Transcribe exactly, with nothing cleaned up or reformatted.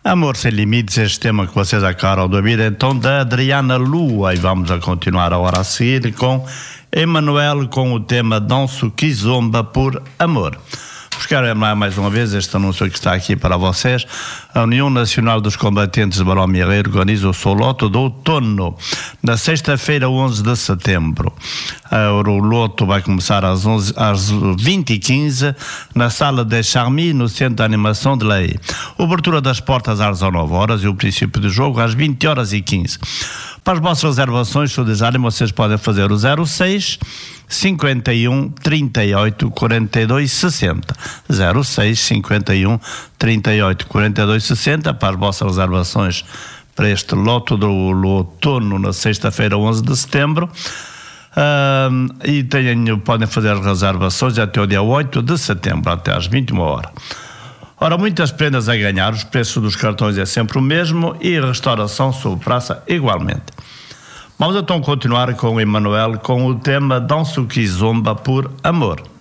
Amor Sem Limites, este tema que vocês acabaram de ouvir, então, da Adriana Lua, e vamos a continuar a hora a seguir com Emanuel com o tema Danço Kizomba por Amor. Quero mais uma vez este anúncio que está aqui para vocês. A União Nacional dos Combatentes de Barão Mirreiro organiza o seu loto do outono na sexta-feira, onze de setembro. O loto vai começar às, onze, às vinte e quinze na sala de Charmy, no Centro de Animação de Lei. Abertura das portas às dezanove horas e o princípio do jogo às vinte horas e quinze. Para as vossas reservações, se desejarem, vocês podem fazer o zero seis, cinquenta e um, trinta e oito, quarenta e dois, sessenta. zero seis, cinquenta e um, trinta e oito, quarenta e dois, sessenta para as vossas reservações para este loto do outono na sexta-feira, onze de setembro. Uh, e tenham, podem fazer as reservações até o dia oito de setembro, até às vinte e uma horas. Ora, muitas prendas a ganhar, os preços dos cartões é sempre o mesmo e a restauração sob praça igualmente. Vamos então continuar com o Emanuel com o tema Danço Kizomba por Amor.